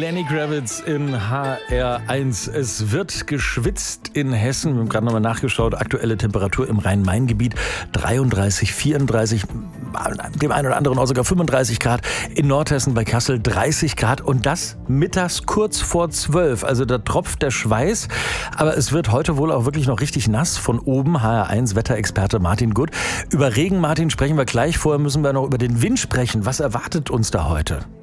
Lenny Kravitz in HR1. Es wird geschwitzt in Hessen. Wir haben gerade nochmal nachgeschaut. Aktuelle Temperatur im Rhein-Main-Gebiet 33, 34, dem einen oder anderen auch sogar 35 Grad. In Nordhessen bei Kassel 30 Grad und das mittags kurz vor 12. Also da tropft der Schweiß. Aber es wird heute wohl auch wirklich noch richtig nass. Von oben HR1 Wetterexperte Martin Gutt. Über Regen, Martin, sprechen wir gleich. Vorher müssen wir noch über den Wind sprechen. Was erwartet uns da heute?